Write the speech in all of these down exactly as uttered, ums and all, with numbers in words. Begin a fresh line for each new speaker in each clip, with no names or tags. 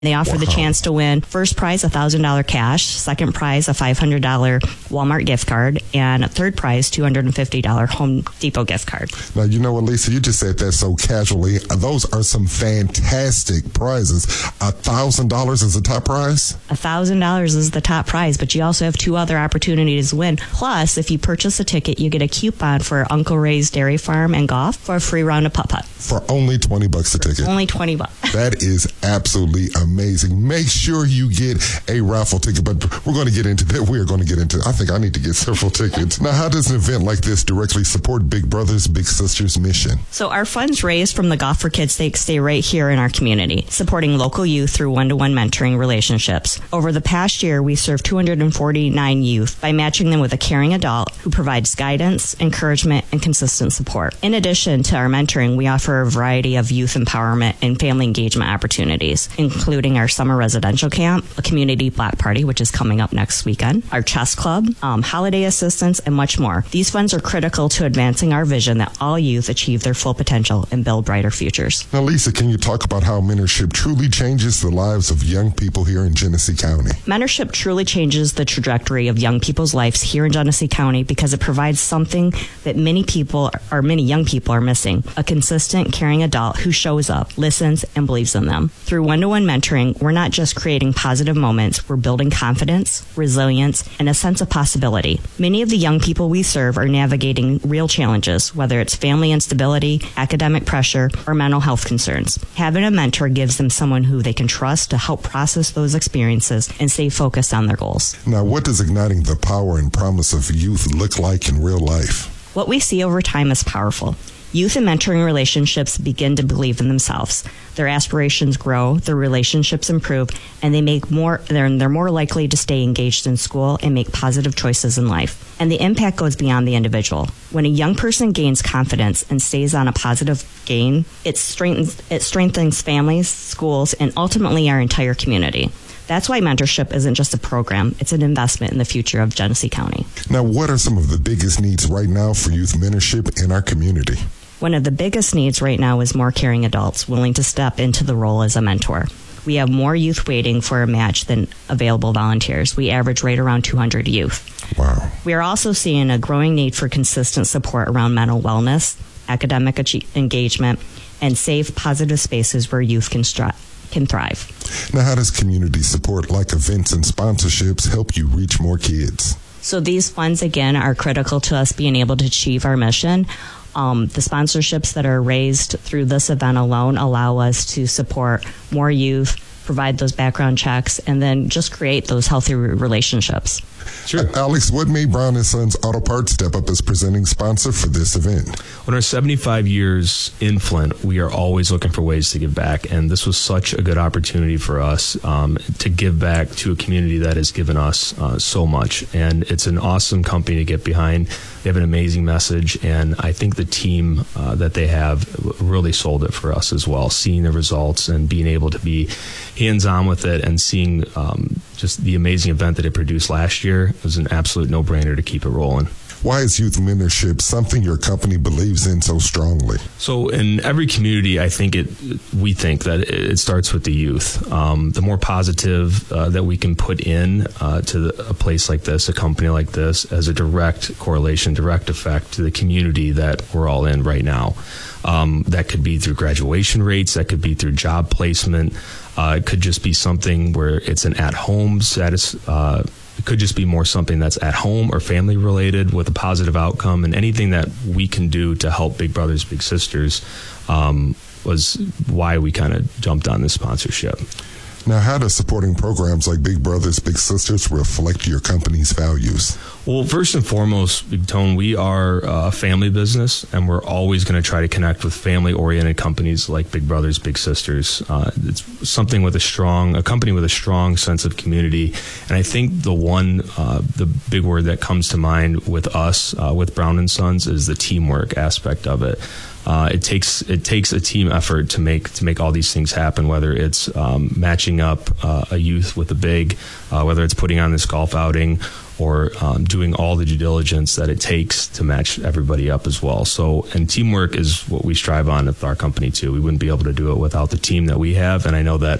They offer wow. the chance to win first prize, one thousand dollars cash, second prize, a five hundred dollars Walmart gift card, and third prize, two hundred fifty dollars Home Depot gift card.
Now, you know what, Lisa, you just said that so casually. Those are some fantastic prizes. one thousand dollars is the top prize?
one thousand dollars is the top prize, but you also have two other opportunities to win. Plus, if you purchase a ticket, you get a coupon for Uncle Ray's Dairy Farm and Golf for a free round of putt-putt.
For only twenty bucks a ticket?
Only twenty bucks.
That is absolutely amazing. Make sure you get a raffle ticket, but we're going to get into that. We're going to get into, I think I need to get several tickets. Now, how does an event like this directly support Big Brothers Big Sisters mission?
So our funds raised from the Golf for Kids Stakes stay right here in our community, supporting local youth through one-to-one mentoring relationships. Over the past year, we served two hundred forty-nine youth by matching them with a caring adult who provides guidance, encouragement, and consistent support. In addition to our mentoring, we offer a variety of youth empowerment and family engagement opportunities, including our summer residential camp, a community block party, which is coming up next weekend, our chess club, um, holiday assistance, and much more. These funds are critical to advancing our vision that all youth achieve their full potential and build brighter futures.
Now, Lisa, can you talk about how mentorship truly changes the lives of young people here in Genesee County?
Mentorship truly changes the trajectory of young people's lives here in Genesee County because it provides something that many people, or many young people, are missing: a consistent, caring adult who shows up, listens, and believes in them. Through one-to-one mentoring, we're not just creating positive moments, we're building confidence, resilience, and a sense of possibility. Many of the young people we serve are navigating real challenges, whether it's family instability, academic pressure, or mental health concerns. Having a mentor gives them someone who they can trust to help process those experiences and stay focused on their goals.
Now, what does igniting the power and promise of youth look like in real life?
What we see over time is powerful. Youth and mentoring relationships begin to believe in themselves. Their aspirations grow, their relationships improve, and they make more. They're, they're more likely to stay engaged in school and make positive choices in life. And the impact goes beyond the individual. When a young person gains confidence and stays on a positive gain, it strengthens it strengthens families, schools, and ultimately our entire community. That's why mentorship isn't just a program, it's an investment in the future of Genesee County.
Now, what are some of the biggest needs right now for youth mentorship in our community?
One of the biggest needs right now is more caring adults willing to step into the role as a mentor. We have more youth waiting for a match than available volunteers. We average right around two hundred youth.
Wow.
We are also seeing a growing need for consistent support around mental wellness, academic ach- engagement, and safe, positive spaces where youth can stri- can thrive.
Now, how does community support like events and sponsorships help you reach more kids?
So these funds, again, are critical to us being able to achieve our mission. Um, the sponsorships that are raised through this event alone allow us to support more youth, provide those background checks, and then just create those healthy relationships.
Sure. Uh, Alex, what made Brown and Sons Auto Parts step up as presenting sponsor for this event?
In our seventy-five years in Flint, we are always looking for ways to give back, and this was such a good opportunity for us um, to give back to a community that has given us uh, so much. And it's an awesome company to get behind. They have an amazing message, and I think the team uh, that they have really sold it for us as well, seeing the results and being able to be hands-on with it and seeing um, just the amazing event that it produced last year. It was an absolute no-brainer to keep it rolling.
Why is youth mentorship something your company believes in so strongly?
So in every community, I think it, we think that it starts with the youth. Um, the more positive uh, that we can put in uh, to the, a place like this, a company like this, has a direct correlation, direct effect to the community that we're all in right now. Um, that could be through graduation rates, that could be through job placement. Uh, it could just be something where it's an at-home status. Uh, it could just be more something that's at home or family related with a positive outcome, and anything that we can do to help Big Brothers Big Sisters um, was why we kind of jumped on this sponsorship.
Now, how does supporting programs like Big Brothers Big Sisters reflect your company's values?
Well, first and foremost, Big Tone, we are a family business, and we're always going to try to connect with family-oriented companies like Big Brothers Big Sisters. Uh, it's something with a strong, a company with a strong sense of community. And I think the one, uh, the big word that comes to mind with us, uh, with Brown and Sons, is the teamwork aspect of it. Uh, it takes it takes a team effort to make to make all these things happen. Whether it's um, matching up uh, a youth with a big, uh, whether it's putting on this golf outing, or um, doing all the due diligence that it takes to match everybody up as well. So, and teamwork is what we strive on at our company too. We wouldn't be able to do it without the team that we have, and I know that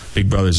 Big Brothers